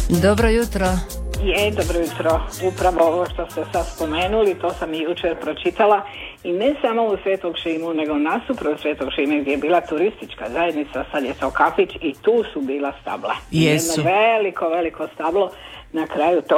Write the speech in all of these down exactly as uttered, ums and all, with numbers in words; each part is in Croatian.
Dobro jutro. Je, dobro jutro. Upravo ovo što ste sad spomenuli, to sam i jučer pročitala i ne samo u Svetog Šimu, nego nasuprot Svetog Šime gdje je bila turistička zajednica, sad je to kafić i tu su bila stabla. Jesu. Jedno veliko, veliko stablo na kraju tog,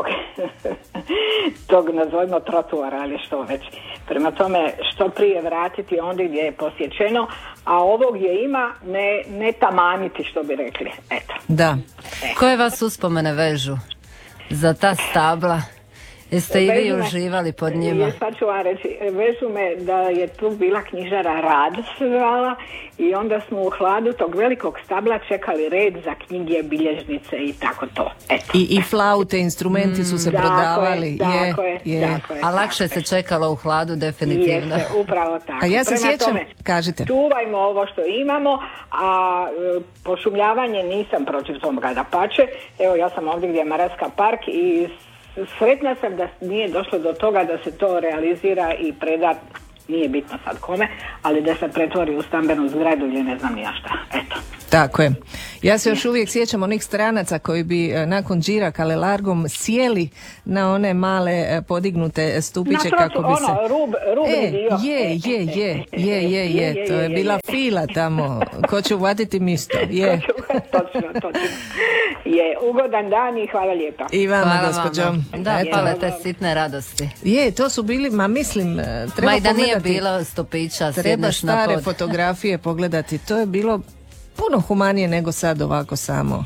tog nazovimo trotuara, ali što već. Prema tome, što prije vratiti ondje gdje je posjećeno, a ovo gdje ima ne, ne tamaniti, što bi rekli. Eto. Da. E. Koje vas uspomene vežu za ta stabla? Jeste i vi uživali pod njima? Je, sad ću vam reći, vežu me da je tu bila knjižara Rad se zvala i onda smo u hladu tog velikog stabla čekali red za knjige, bilježnice i tako to. Eto. I, i flaute, instrumenti su se mm, prodavali. Tako je, je, je, je. tako je. A lakše se čekalo u hladu, definitivno. Jeste, upravo tako. A ja se Prema sjećam, tome, kažite. Čuvajmo ovo što imamo, a e, pošumljavanje nisam protiv toga, dapače. Evo, ja sam ovdje gdje je Maratska park i sretna sam da nije došlo do toga da se to realizira i preda, nije bitno sad kome, ali da se pretvori u stambenu zgradu ili ne znam ni ja šta. Eto. Tako je. Ja se još uvijek sjećam onih stranaca koji bi e, nakon Đira Kalelargom sjeli na one male e, podignute stupiće Na kako bi se... ono, rub, rubni E, dio. je, je, je, je, je, je, to je bila fila tamo. Ko će uhvatiti mjesto? Je. Točno, točno. Je, ugodan dan i hvala lijepa. I vama, Hvala gospođo. vama. Da, Eto. pale te sitne radosti. Je, to su bili, ma mislim, e, treba Ma i da nije pogledati... bilo stupića, Treba sjedneš na stare pod. fotografije pogledati. To je bilo puno humanije nego sad ovako samo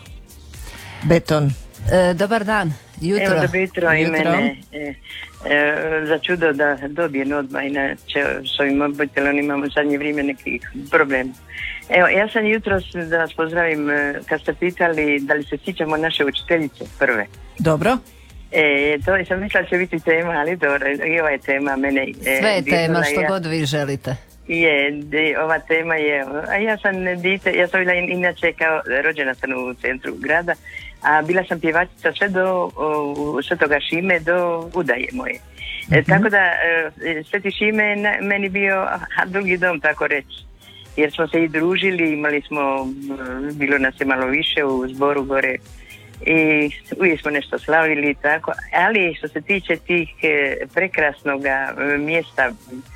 beton. E, dobar dan, jutro. Evo, dobro jutro i Jutro. mene. E, e, za čudo da dobijem odmah, inače s ovim mobitelom imamo u zadnje vrijeme nekih problema. Evo, ja sam jutros, da vas pozdravim, e, kad ste pitali da li se sjećamo naše učiteljice prve. Dobro. E, to je, sam mislila će biti tema, ali dobro, i ova je tema mene. E, Sve je tema, dirnula, što ja, god vi želite. Je, de, ova tema je, a ja sam dite, ja sam bila in, inače kao rođena sam u centru grada, a bila sam pjevačica sve do o, Svetoga Šime, do udaje moje. E, Mhm. tako da e, Sveti Šime je na, meni bio a, drugi dom, tako reći. Jer smo se i družili, imali smo, bilo nas je malo više u zboru gore i uvijek smo nešto slavili i tako, ali što se tiče tih e, prekrasnoga e, mjesta,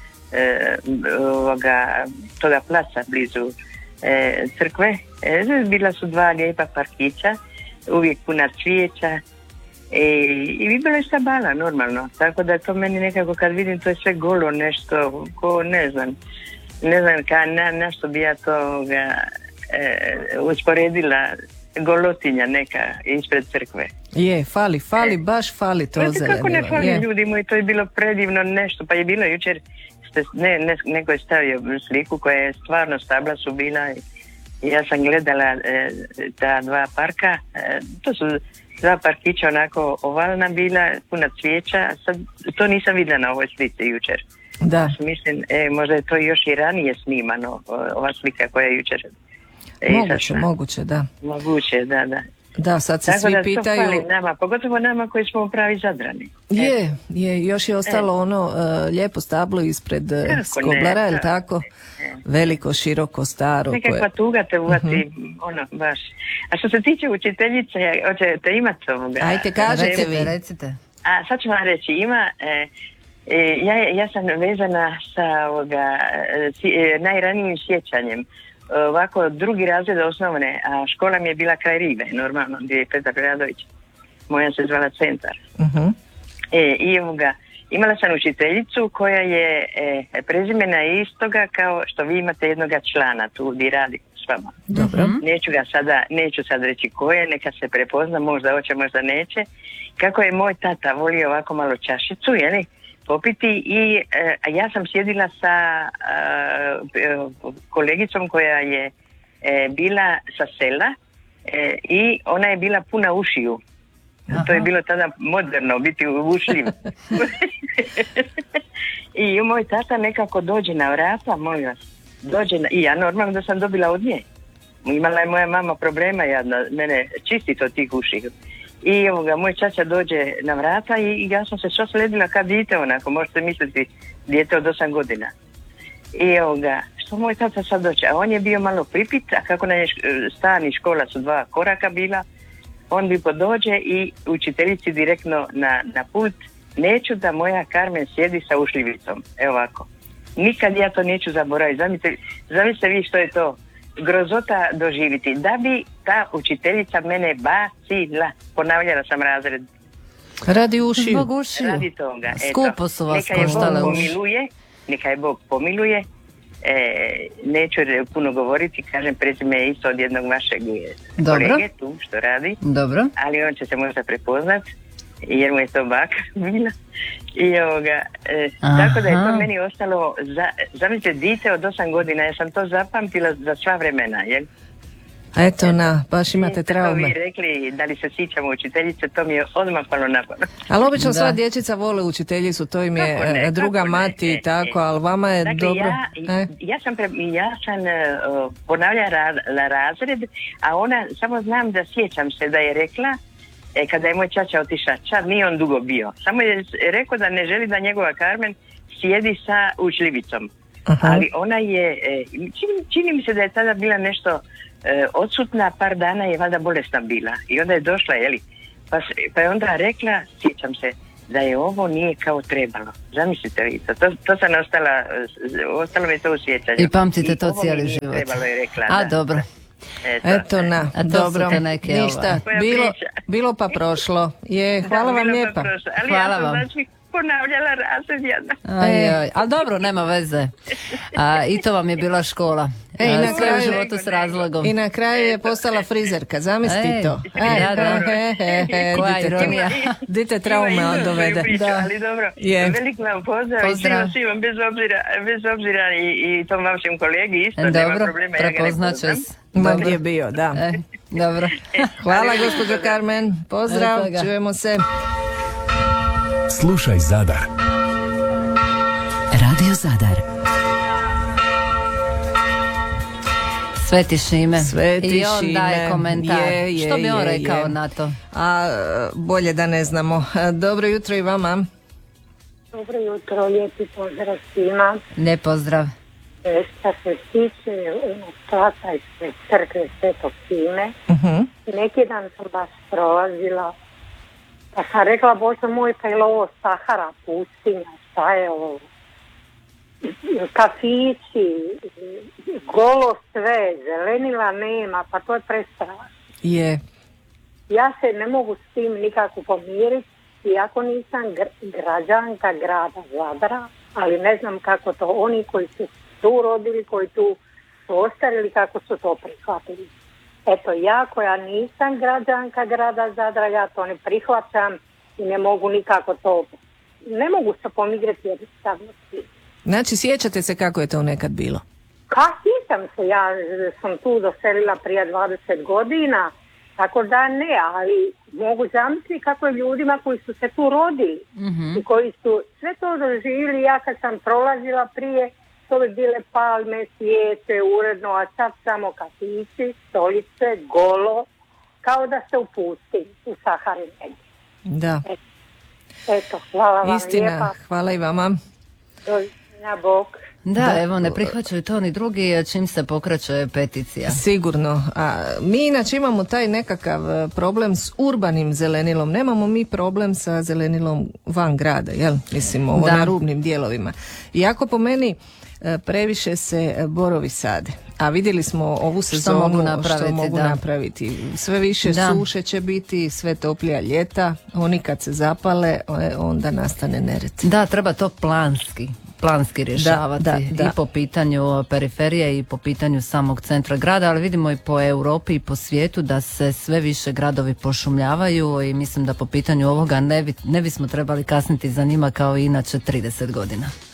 E, ovoga, toga placa blizu e, crkve, e, bila su dva lijepa parkića, uvijek puna cvijeća e, i bilo je stabala normalno, tako da to meni nekako kad vidim to je sve golo nešto, ko ne znam ne znam ka, na, na što bi ja to ga, e, usporedila, golotinja neka ispred crkve. Je, fali, fali, baš fali to Znate kako ne zelenilo. fali, Je. ljudi moji, to je bilo predivno nešto, pa je bilo jučer, ste, ne, ne, neko je stavio sliku koja je stvarno, stabla su bila i ja sam gledala e, ta dva parka, e, to su dva parkića onako ovalna bila, puna cvijeća, a sad to nisam vidjela na ovoj slici jučer. Da. Mislim, e, možda je to još i ranije snimano, ova slika koja je jučer. E, Moguće, sad, moguće, da. Moguće, da, da. Da, sad se Tako svi da to pitaju... fali nama, pogotovo nama koji smo u pravi Zadrani. Je, je, još je ostalo ono uh, lijepo stablo ispred uh, Kako ne, Skoblara, je li da. tako? Veliko, široko, staro. Nekakva koje- tuga te uvati, ono, baš. A što se tiče učiteljice, hoćete imati ovoga? Ajte, kažete Recite, vi. recite. A sad ću vam reći, ima, e, e, ja, ja sam vezana sa ovoga, e, si, e, najranijim sjećanjem. Ovako, drugi razred osnovne, a škola mi je bila kraj Rive, normalno, gdje je Petar Radović. Moja se zvala Centar. Uh-huh. E, i ovoga, imala sam učiteljicu koja je e, prezimena istoga kao što vi imate jednoga člana tu gdje radi s vama. Dobro. Neću ga sada, neću sad reći ko je, neka se prepozna, možda hoće, možda neće. Kako je moj tata volio ovako malo čašicu, jeli, popiti i e, a ja sam sjedila sa e, kolegicom koja je e, bila sa sela e, i ona je bila puna ušiju. Aha. To je bilo tada moderno, biti ušljiv. I moj tata nekako dođe na vrata, molim vas, dođe na, i ja normalno da sam dobila od nje. Imala je moja mama problema, jadna, mene čistiti od tih ušiju. I ovoga, moj čača dođe na vrata i, i ja sam se što sledila kad dijete onako, možete misliti, dijete od osam godina. I ovoga, što moj tata sad dođe, a on je bio malo pripit, a kako na je stan i škola su dva koraka bila, on bi podođe i učiteljici direktno na, na pult, neću da moja Carmen sjedi sa ušljivicom. Evo ovako. Nikad ja to neću zaboraviti. Zamislite, zamislite vi što je to grozota doživiti. Da bi ta učiteljica mene bacila, ponavljala sam razred. Radi ušiju. Zbog ušiju. Radi toga. Skupo su vas neka je koštale Bog uši. pomiluje, neka je Bog pomiluje. E, neću puno govoriti, kažem, prezime je isto od jednog vašeg Dobro. kolege tu što radi, Dobro. ali on će se možda prepoznat jer mu je to baka bila i ovoga, e, tako da je to meni ostalo za, zamislite, dite od osam godina, ja sam to zapamtila za sva vremena, jel? Eto na, baš imate Tako traume. vi rekli da li se sjećamo učiteljice, to mi je odmah palo na pamet. Ali obično Da. sva dječica vole učiteljicu, to im je Kako ne, e, druga kako ne, mati i e, tako, e. ali vama je Dakle, dobro. ja, E? ja sam, pre, ja sam uh, ponavljala ra, razred, a ona, samo znam da sjećam se da je rekla, e, kada je moj čača otišao, čad nije on dugo bio, samo je rekao da ne želi da njegova Carmen sjedi sa učljivicom. Aha. Ali ona je, e, čini, čini mi se da je tada bila nešto e, odsutna, par dana je valjda bolesna bila i onda je došla, jeli, pa, pa je onda rekla, sjećam se, da je ovo nije kao trebalo. Zamislite vi to, to, to sam ostala, ostalo mi to u sjećanju. I pamtite I to ovo mi cijeli nije život. trebalo, je rekla, A da. dobro. Eto, Eto na, A to su dobro, te neke, ništa, ovaj. bilo, Priča. bilo pa prošlo. Je, hvala Da, vam bilo pa lijepa. prošlo. Ali Hvala ja sam vam. znači ponavljala razred jedna. Aj, aj. Ali dobro, nema veze. A, I to vam je bila škola. E, i na A, sve kraju- u životu s razlogom. I na kraju je postala frizerka, zamisli Ej, to. da, da. he, he, he, Koja dite to. ironija. Dite traume Ima on isto svoju dovede. priču, Da. ali dobro. Je. Velik vam pozdrav, Pozdrav. i svima svima, bez obzira, bez obzira i, i tom vašem kolegi isto, nema Dobro, problema, ja ga ne prepoznat će poznam. se. Ma Dobro. gdje je bio, da. E, dobro. Hvala gospođo Carmen, pozdrav, Eto ga. čujemo se. Slušaj Zadar. Radio Zadar. Sveti Šime. Sveti I on daje Šime. komentar. Je, je, Što bi on je, rekao je. na to? A bolje da ne znamo. Dobro jutro i vama. Dobro jutro, lijepi pozdrav svima. Ne pozdrav. E, Šta se tiče časa iz crkve Svetog Sime, Uh-huh. neki dan sam baš prolazila, pa sam rekla, Bože moj, pa je li ovo Sahara, pustinja, šta je ovo? Kafići, golo sve, zelenila nema, pa to je prestrašno. Je. Ja se ne mogu s tim nikako pomiriti, iako nisam gr- građanka grada Zadra, ali ne znam kako to oni koji su tu rodili, koji tu su ostarili, kako su to prihvatili. Eto, ja koja nisam građanka grada Zadra, ja to ne prihvaćam i ne mogu nikako to, ne mogu se pomiriti jednostavno s tim. Znači, sjećate se kako je to nekad bilo? Ka, sjećam se, ja sam tu doselila prije dvadeset godina, tako da ne, ali mogu zamisliti kako je ljudima koji su se tu rodili Mhm. i koji su sve to doživjeli. Ja kad sam prolazila prije, to bi bile palme, cvijeće, uredno, a sad samo kafići, stolice, golo, kao da ste u pustinji, u Sahari negdje. Da. Eto, hvala vam Istina, lijepa. hvala i vama. Doviđenja, bok. Da, evo, ne prihvaćaju to ni drugi čim se pokreće peticija. Sigurno. A mi inače imamo taj nekakav e, problem s urbanim zelenilom. Nemamo mi problem sa zelenilom van grada, jel? Mislim, ovo Da. na rubnim dijelovima. Iako po meni e, previše se e, borovi sade. A vidjeli smo ovu sezonu mogu napraviti, što mogu da. napraviti. Sve više Da. suše će biti, sve toplija ljeta. Oni kad se zapale, e, onda nastane nered. Da, treba to planski planski rješavati da, da. i po pitanju periferije i po pitanju samog centra grada, ali vidimo i po Europi i po svijetu da se sve više gradovi pošumljavaju i mislim da po pitanju ovoga ne, bi, ne bismo trebali kasniti za njima kao i inače trideset godina.